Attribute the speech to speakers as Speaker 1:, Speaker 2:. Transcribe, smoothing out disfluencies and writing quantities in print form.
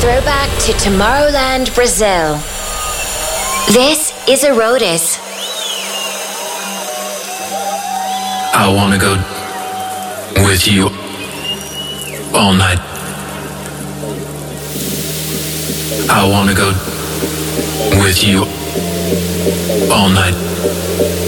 Speaker 1: Throwback to Tomorrowland, Brazil. This is Erodis.
Speaker 2: I wanna go with you all night. I wanna go with you all night.